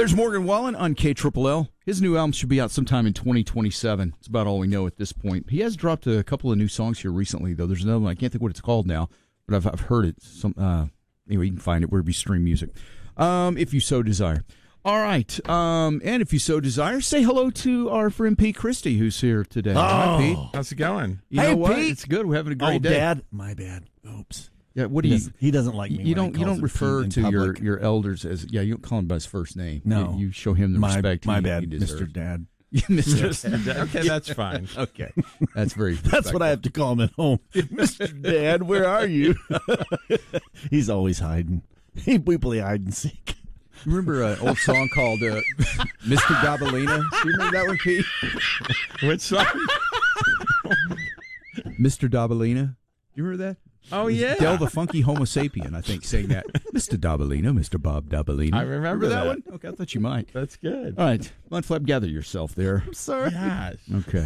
There's Morgan Wallen on KLLL. His new album should be out sometime in 2027. It's about all we know at this point. He has dropped a couple of new songs here recently, though. There's another one. I can't think what it's called now, but I've heard it. Anyway, you can find it wherever you stream music, if you so desire. All right. And if you so desire, say hello to our friend Pete Christie, who's here today. Hi, Pete. How's it going? You know what? Pete. It's good. We're having a great day. Dad. My bad. Oops. Yeah, what do you? He doesn't like me. You don't refer to your your elders as you don't call him by his first name. No, you show him the respect. My bad, he Mr. Dad. Mr. Dad. Okay, that's fine. Okay, that's very. That's what I have to call him at home. Mr. Dad, where are you? He's always hiding. We play hide and seek. Remember an old song called "Mr. Dabalina"? Do you remember that one, Pete? Which song? Mr. Dabalina. You remember that? Oh, yeah. Del the Funky Homo Sapien, I think, saying that. Mr. Dabalino, Mr. Bob Dabalino. I remember that one? Okay, I thought you might. That's good. All right. Mudflap, gather yourself there. I'm sorry. Yes. Okay.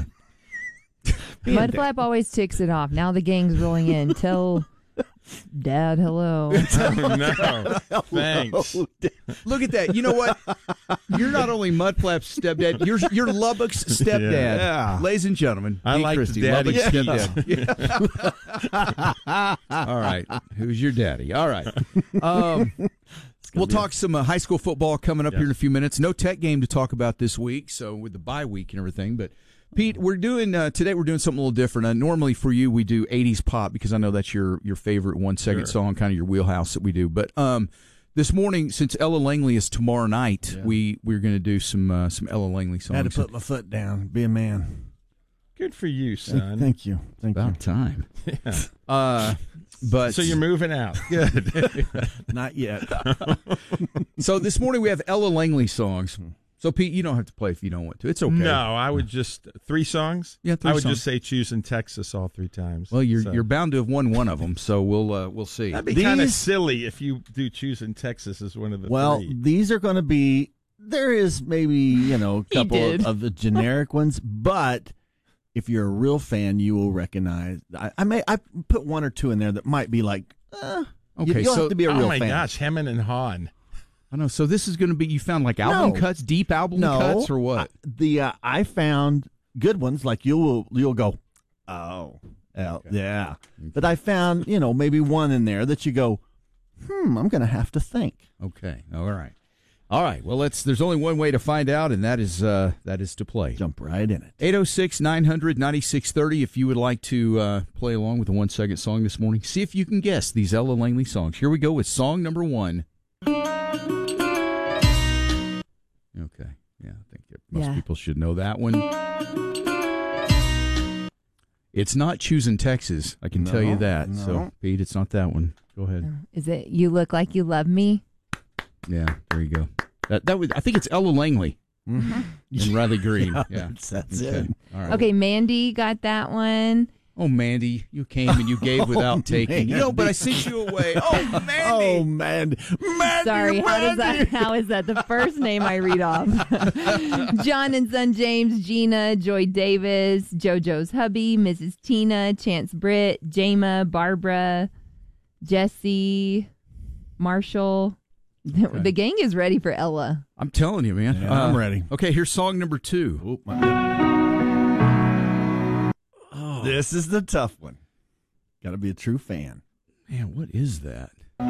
Mudflap always ticks it off. Now the gang's rolling in. Tell Dad hello. Oh, no. Thanks. Look at that. You know what? You're not only Mudflap's stepdad, you're Lubbock's stepdad. Yeah. Ladies and gentlemen, I Pete like Christie, the daddy. Lubbock's stepdad. Yeah. All right. Who's your daddy? All right. We'll talk some high school football coming up here in a few minutes. No Tech game to talk about this week, so with the bye week and everything. But Pete, we're doing today. We're doing something a little different. Normally for you, we do '80s pop because I know that's your favorite 1 second song, kind of your wheelhouse that we do. But this morning, since Ella Langley is tomorrow night, we're going to do some Ella Langley songs. I had to put my foot down. Be a man. Good for you, son. Thank you. About time. Yeah. But so you're moving out. Good. Not yet. So this morning we have Ella Langley songs. So Pete, you don't have to play if you don't want to. It's okay. No, I would just 3 songs. Yeah, 3 I would songs. just say "Choosing Texas" all 3 times. Well, you're bound to have won one of them, so we'll see. That'd be kind of silly if you do "Choosing Texas" as one of the 3. These are going to be. There is maybe a couple of the generic ones, but if you're a real fan, you will recognize. I put 1 or 2 in there that might be like. Okay, you'll have to be a real fan. Oh my gosh, Hemming and Hahn. I know. So this is going to be. You found like album cuts, deep album cuts, or what? I found good ones like you'll go, oh, yeah. But I found maybe 1 in there that you go, I'm going to have to think. Okay, all right. Well, there's only one way to find out, and that is to play. Jump right in it. 806-900-9630 if you would like to play along with the 1 second song this morning. See if you can guess these Ella Langley songs. Here we go with song number 1. Okay. Yeah, I think most people should know that one. It's not Choosing Texas, I can tell you that. No. So, Pete, it's not that one. Go ahead. Is it You Look Like You Love Me? Yeah, there you go. That was. I think it's Ella Langley and Riley Green. Yeah, that's it. All right. Okay, Mandy got that one. Oh, Mandy, you came and you gave without taking. But I sent you away. Oh, Mandy. Oh, Mandy. Sorry, how is that the first name I read off? John and Son James, Gina, Joy Davis, JoJo's hubby, Mrs. Tina, Chance Britt, Jama, Barbara, Jesse, Marshall. Okay. The gang is ready for Ella. I'm telling you, man. Yeah, I'm ready. Okay, here's song number 2. This is the tough one. Got to be a true fan. Man, what is that? I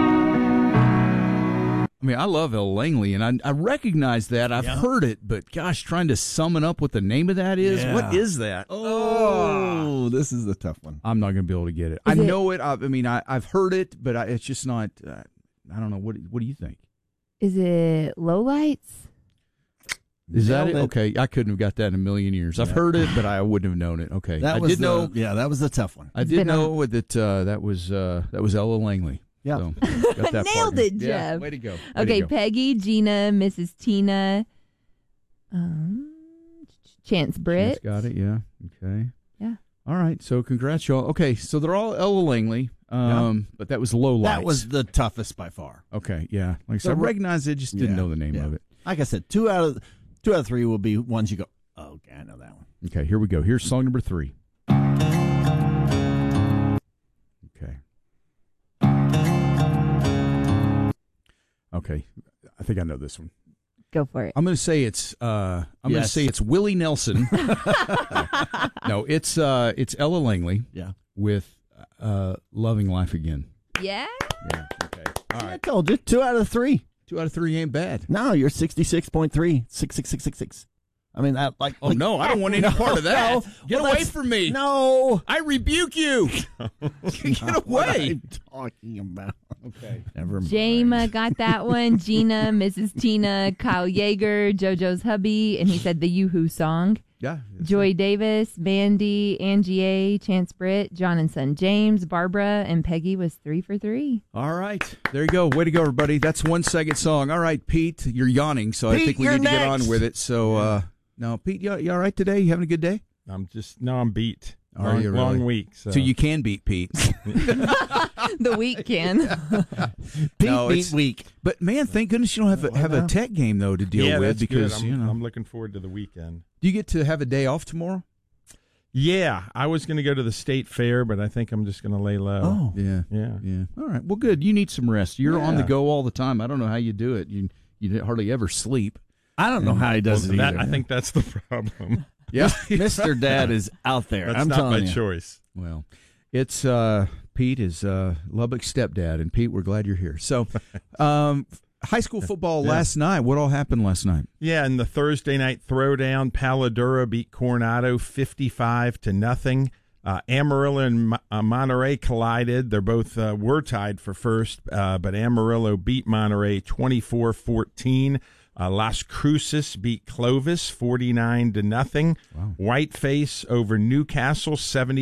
mean, I love Ella Langley, and I recognize that. I've heard it, but gosh, trying to summon up what the name of that is. Yeah. What is that? Oh, this is the tough one. I'm not going to be able to get it. I know it. I've heard it, but it's just not. I don't know. What do you think? Is it Lowlights? Is that it? Okay, I couldn't have got that in a million years. I've heard it, but I wouldn't have known it. Okay, that was the tough one. I did know that that was Ella Langley. Yeah, so, got that nailed it, Jeff. Yeah, way to go. Okay, Peggy, Gina, Mrs. Tina, Chance Britt. Got it. Yeah. Okay. Yeah. All right. So congrats, y'all. Okay, so they're all Ella Langley. But that was Low Lights. That was the toughest by far. Okay. Yeah. Like I said, I recognized it, just didn't know the name of it. Like I said, 2 out of 3 will be ones you go, oh, okay, I know that one. Okay, here we go. Here's song number 3. Okay. Okay, I think I know this one. Go for it. I'm going to say it's. I'm going to say it's Willie Nelson. No, it's Ella Langley. Yeah. With Loving Life Again. Yeah. Yeah. Okay. All right. I told you, 2 out of 3. 2 out of 3 ain't bad. No, you're 66.3, 66666. I mean, that like. Oh no, I don't want any part of that. No. Get away from me! No, I rebuke you. Get away! what I'm talking about. Okay. Never mind. Jama got that one. Gina, Mrs. Tina, Kyle Yeager, JoJo's hubby, and he said the Yoo-Hoo song. Yeah. Joy Davis, Mandy, Angie A, Chance Britt, John and Son James, Barbara, and Peggy was 3 for 3. All right. There you go. Way to go, everybody. That's 1 second song. All right, Pete, you're yawning, so Pete, I think we you're need to get next. on with it. So, no, Pete, you all right today? You having a good day? I'm beat. Are you really? Long week. So you can beat Pete. The week can. Pete No, beat it's- week. But man, thank goodness you don't have a tech game though to deal yeah, with that's because good. you know. I'm looking forward to the weekend. Do you get to have a day off tomorrow? Yeah, I was going to go to the state fair, but I think I'm just going to lay low. Oh, Yeah. Yeah. Yeah. All right. Well, good. You need some rest. You're on the Yeah. go all the time. I don't know how you do it. You hardly ever sleep. I don't know how he does it either. I think that's the problem. Yeah. Mr. Dad is out there. That's I'm not telling my you. choice. Well, it's Pete is Lubbock's stepdad, and Pete, we're glad you're here. So, high school football last night. What all happened last night? Yeah, in the Thursday night throwdown, Paladura beat Coronado 55-0. Amarillo and Monterey collided. They're both were tied for first, but Amarillo beat Monterey 24-14. Las Cruces beat Clovis 49-0. Wow. Whiteface over Newcastle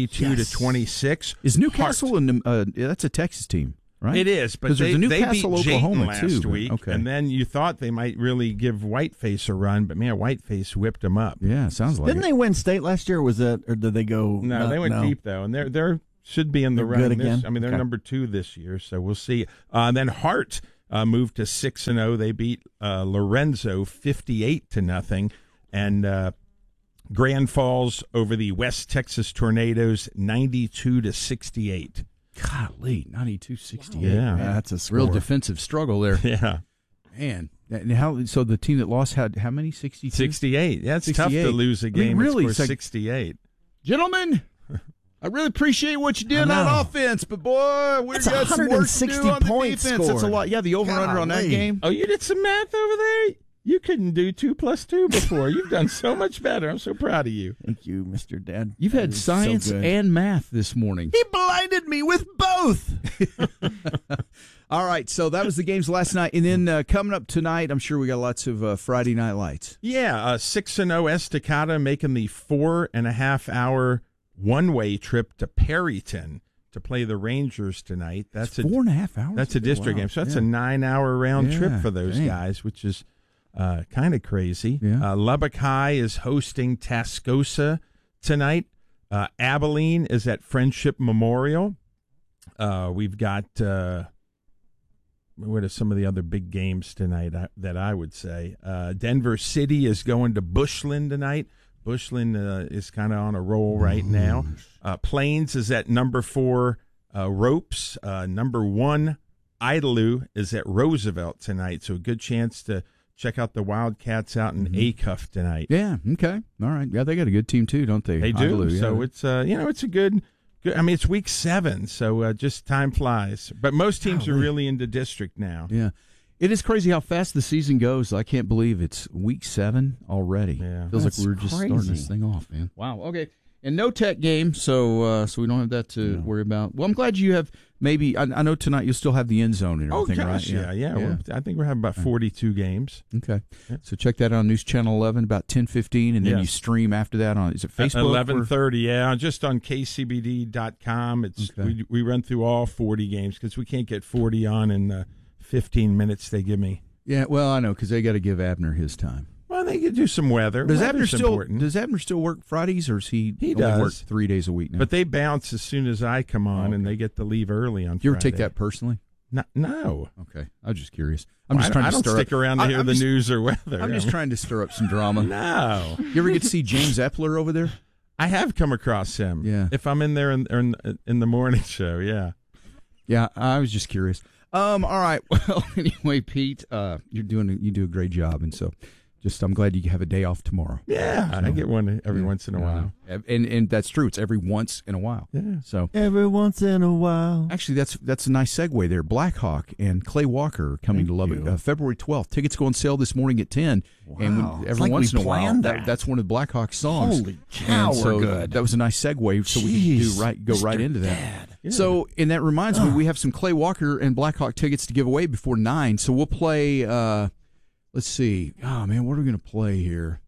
72-26. Is Newcastle that's a Texas team, right? It is, but 'Cause there's they a beat Newcastle, Oklahoma, Jayton last too, but- week, okay. and then you thought they might really give Whiteface a run, but man, Whiteface whipped them up. Yeah, sounds like Didn't it. they win state last year? Or was that, or did they go? No, they went deep though, and they're should be in the They're run. good again? I mean, they're Okay. number 2 this year, so we'll see. Then Hart moved to 6-0. They beat Lorenzo 58-0, and Grand Falls over the West Texas Tornadoes 92-68. Golly, 92-68. Yeah. That's a score. Real defensive struggle there. Yeah, Man. And how? So the team that lost had how many? 62? 68. Yeah, it's tough 68. to lose a I mean, game. really, and it's score like- 68. Gentlemen, I really appreciate what you did I on know. offense, but boy, we've That's got some work to 160 do on the points defense. That's a scored. lot. Yeah, the over-under on that Golly. game. Oh, you did some math over there? You couldn't do 2 + 2 before. You've done so much better. I'm so proud of you. Thank you, Mr. Dad. You've That had is so science good. and math this morning. He blinded me with both. All right, so that was the games last night. And then coming up tonight, I'm sure we got lots of Friday night lights. Yeah, 6-0 Estacada making the 4.5-hour one-way trip to Perryton to play the Rangers tonight. That's It's 4.5 hours? That's a district Wow. game. So that's Yeah. a 9-hour round trip Yeah, for those dang. guys, which is kind of crazy. Yeah. Lubbock High is hosting Tascosa tonight. Abilene is at Friendship Memorial. We've got what are some of the other big games tonight that I would say? Denver City is going to Bushland tonight. Bushland is kind of on a roll right now. Plains is at number 4 Ropes. Number 1 Idalou is at Roosevelt tonight. So a good chance to check out the Wildcats out in Acuff tonight. Yeah, okay. All right. Yeah, they got a good team, too, don't they? They do. Idalou, yeah. So it's it's a good. I mean, it's week 7, so just time flies. But most teams are really into district now. Yeah. It is crazy how fast the season goes. I can't believe it's week 7 already. Yeah. Feels That's like we were just starting crazy. this thing off, man. Wow. Okay. And no tech game, so we don't have that to worry about. Well, I'm glad you have maybe. I know tonight you'll still have the end zone and Oh everything, gosh, right? yeah. I think we're having about 42 games. Okay. Yeah. So check that out on News Channel 11 about 10:15, and then Yeah. you stream after that on. Is it Facebook? 11:30, yeah, just on kcbd.com. It's Okay. we run through all 40 games because we can't get 40 on in the 15 minutes they give me. Yeah. Well, I know because they got to give Abner his time. Well, they could do some weather. Does Weather's Abner important. still work Fridays, or is he only does. work 3 days a week now? But they bounce as soon as I come on, and they get to leave early on. Do you ever Friday. take that personally? No. Okay, I'm just curious. I'm just trying I to don't stir stick up. around to hear I'm the just- news or weather. I'm just trying to stir up some drama. No. You ever get to see James Epler over there? I have come across him. Yeah. If I'm in there in the morning show, yeah. Yeah, I was just curious. All right. Well, anyway, Pete, you do a great job, and so I'm glad you have a day off tomorrow. Yeah, I get one every once in a while. And that's true. It's every once in a while. Yeah. So every once in a while. Actually, that's a nice segue there. Blackhawk and Clay Walker are coming to Lubbock February 12th. Tickets go on sale this morning at 10. Wow. And every once in a while, that's one of the Blackhawk songs. Holy cow, so we're good. That was a nice segue, so we can go right into that. Yeah. So, and that reminds me, we have some Clay Walker and Blackhawk tickets to give away before 9. So we'll play. Let's see. Oh man, what are we going to play here?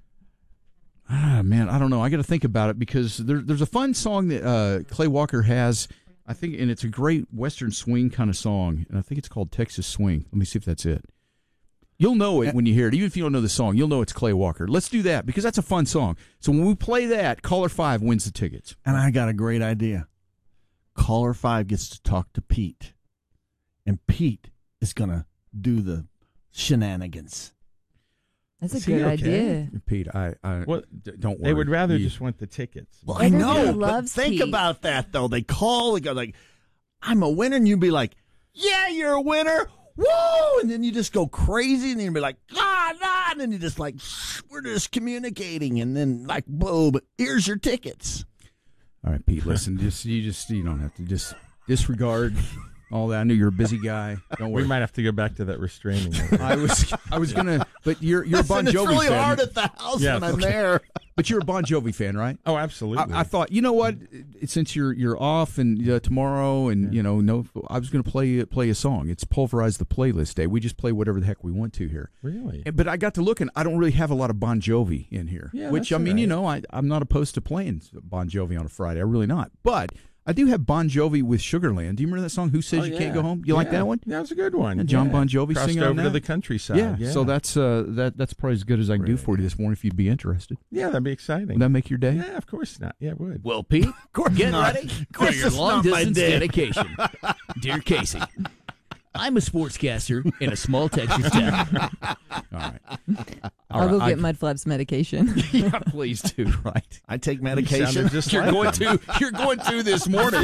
Man, I don't know. I got to think about it because there's a fun song that Clay Walker has. I think, and it's a great Western swing kind of song, and I think it's called Texas Swing. Let me see if that's it. You'll know it when you hear it. Even if you don't know the song, you'll know it's Clay Walker. Let's do that because that's a fun song. So when we play that, caller 5 wins the tickets. And I got a great idea. Caller 5 gets to talk to Pete, and Pete is going to do the shenanigans. That's a good idea. Pete, I don't worry. They would rather just want the tickets. Well, I know. Everybody But loves think Pete. about that, though. They call, they go like, I'm a winner, and you'd be like, yeah, you're a winner. Woo! And then you just go crazy, and then you'd be like, and then you just like, we're just communicating, and then like, boom, here's your tickets. All right, Pete, listen, you don't have to just disregard all that. I knew you're a busy guy. Don't worry. We might have to go back to that restraining order. I was gonna, but you're a Bon Jovi It's really fan. hard at the house when I'm there. But you're a Bon Jovi fan, right? Oh, absolutely. I thought, you know what? Since you're off and tomorrow, and I was going to play a song. It's Pulverize the Playlist Day. We just play whatever the heck we want to here. Really? But I got to looking. I don't really have a lot of Bon Jovi in here. Yeah, which that's I mean, all right. I'm not opposed to playing Bon Jovi on a Friday. I'm really not. But I do have Bon Jovi with Sugarland. Do you remember that song? Who Says You Can't Go Home? You like that one? That was a good one. And John Bon Jovi Crossed singing over on that? to the countryside. Yeah. So that's probably as good as I can do for you this morning. If you'd be interested, Yeah, that'd be exciting. would that make your day? Yeah, of course not. Yeah, it would. Well, Pete, get ready for This your is not my long-distance day. dedication. Dear Casey, I'm a sportscaster in a small Texas town. All right. I'll go get Mudflap's medication. Yeah, please do. Right. I take You medication. sounded just You're like going him. to this morning.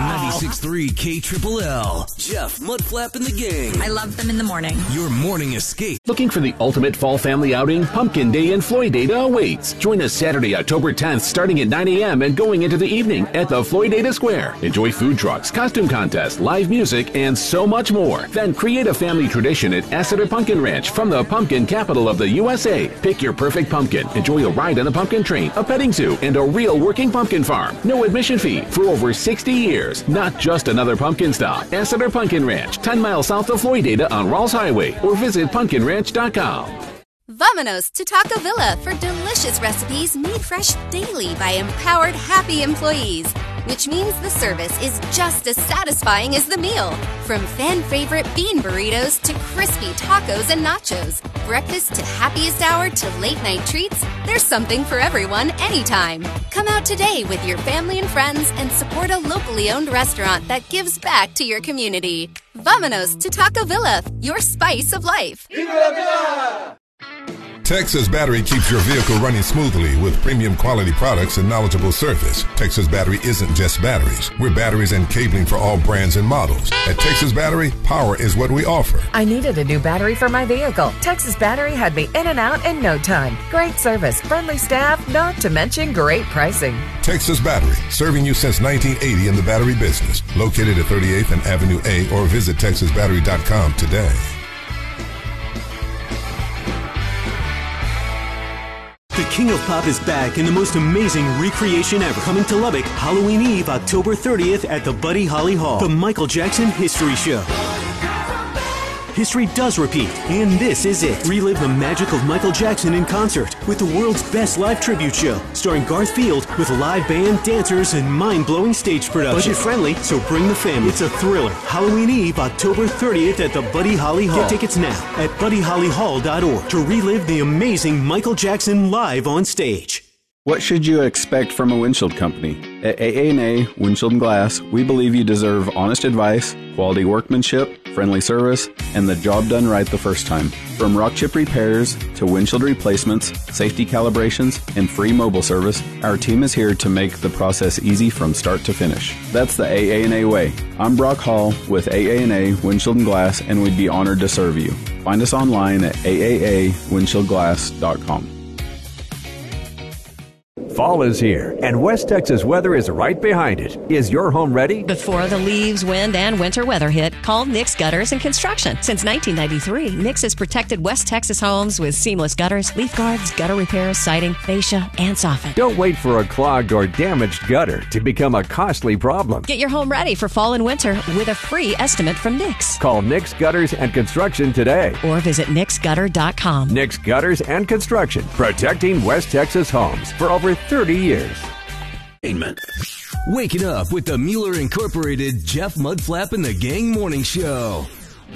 96.3 KLLL. Jeff Mudflap and the gang. I love them in the morning. Your morning escape. Looking for the ultimate fall family outing? Pumpkin Day in Floydada awaits. Join us Saturday, October 10th, starting at 9 a.m. and going into the evening at the Floydada Square. Enjoy food trucks, costume contests, live music, and so much more. Then create a family tradition at Assiter Pumpkin Ranch from the pumpkin capital of the USA. Pick your perfect pumpkin. Enjoy a ride on a pumpkin train, a petting zoo, and a real working pumpkin farm. No admission fee for over 60 years. Not just another pumpkin stop. Assiter Pumpkin Ranch, 10 miles south of Floydada on Rawls Highway, or visit pumpkinranch.com. Vamonos to Taco Villa for delicious recipes made fresh daily by empowered, happy employees. Which means the service is just as satisfying as the meal. From fan-favorite bean burritos to crispy tacos and nachos. Breakfast to happiest hour to late-night treats, there's something for everyone anytime. Come out today with your family and friends and support a locally owned restaurant that gives back to your community. Vamonos to Taco Villa, your spice of life. Texas Battery keeps your vehicle running smoothly with premium quality products and knowledgeable service. Texas Battery isn't just batteries. We're batteries and cabling for all brands and models. At Texas Battery, power is what we offer. I needed a new battery for my vehicle. Texas Battery had me in and out in no time. Great service, friendly staff, not to mention great pricing. Texas Battery, serving you since 1980 in the battery business. Located at 38th and Avenue A, or visit TexasBattery.com today. The King of Pop is back in the most amazing recreation ever. Coming to Lubbock, Halloween Eve, October 30th at the Buddy Holly Hall. The Michael Jackson History Show. History does repeat, and this is it. Relive the magic of Michael Jackson in concert with the world's best live tribute show, starring Garth Field with live band, dancers, and mind-blowing stage production. Budget-friendly, so bring the family. It's a thriller. Halloween Eve, October 30th at the Buddy Holly Hall. Get tickets now at buddyhollyhall.org to relive the amazing Michael Jackson live on stage. What should you expect from a windshield company? At AA&A Windshield and Glass, we believe you deserve honest advice, quality workmanship, friendly service, and the job done right the first time. From rock chip repairs to windshield replacements, safety calibrations, and free mobile service, our team is here to make the process easy from start to finish. That's the AA&A way. I'm Brock Hall with AA&A Windshield and Glass, and we'd be honored to serve you. Find us online at aawindshieldglass.com. Fall is here, and West Texas weather is right behind it. Is your home ready? Before the leaves, wind, and winter weather hit, call Nix Gutters and Construction. Since 1993, Nix has protected West Texas homes with seamless gutters, leaf guards, gutter repairs, siding, fascia, and soffit. Don't wait for a clogged or damaged gutter to become a costly problem. Get your home ready for fall and winter with a free estimate from Nix. Call Nix Gutters and Construction today. Or visit nixgutter.com. Nix Gutters and Construction, protecting West Texas homes for over 30 years. Waking up with the Mueller Incorporated Jeff Mudflap and the Gang Morning Show.